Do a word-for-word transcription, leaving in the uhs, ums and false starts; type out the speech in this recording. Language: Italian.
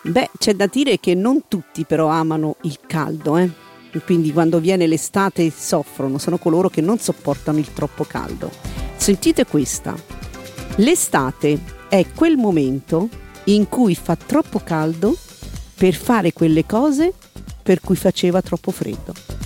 Beh, c'è da dire che non tutti però amano il caldo, eh? Quindi quando viene l'estate soffrono, sono coloro che non sopportano il troppo caldo. Sentite questa. L'estate è quel momento in cui fa troppo caldo per fare quelle cose per cui faceva troppo freddo.